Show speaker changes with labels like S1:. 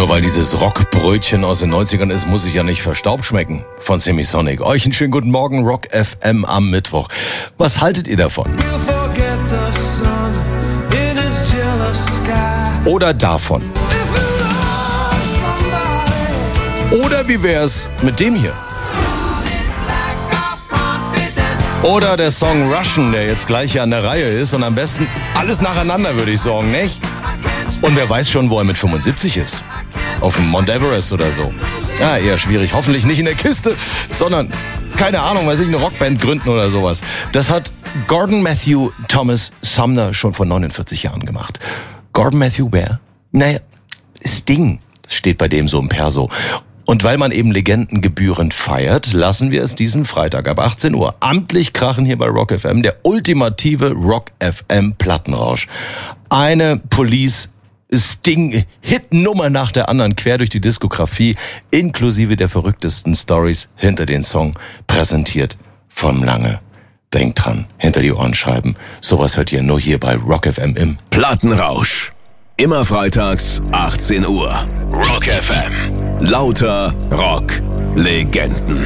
S1: Nur weil dieses Rockbrötchen aus den 90ern ist, muss ich ja nicht verstaubt schmecken. Von Semisonic. Euch einen schönen guten Morgen, Rock FM am Mittwoch. Was haltet ihr davon? Oder davon? Oder wie wär's mit dem hier? Oder der Song Russian, der jetzt gleich hier an der Reihe ist und am besten alles nacheinander, würde ich sagen, nicht? Und wer weiß schon, wo er mit 75 ist? Auf dem Mount Everest oder so. Ja, eher schwierig. Hoffentlich nicht in der Kiste, sondern, keine Ahnung, weiß ich, eine Rockband gründen oder sowas. Das hat Gordon Matthew Thomas Sumner schon vor 49 Jahren gemacht. Gordon Matthew wer? Naja, Sting. Das steht bei dem so im Perso. Und weil man eben Legenden gebührend feiert, lassen wir es diesen Freitag ab 18 Uhr amtlich krachen hier bei Rock FM, der ultimative Rock FM Plattenrausch. Eine Police-Sting-Hit-Nummer nach der anderen quer durch die Diskografie, inklusive der verrücktesten Stories hinter den Song, präsentiert vom Lange. Denkt dran, hinter die Ohren schreiben. Sowas hört ihr nur hier bei Rock FM im
S2: Plattenrausch. Immer freitags 18 Uhr. Rock FM. Lauter Rock-Legenden.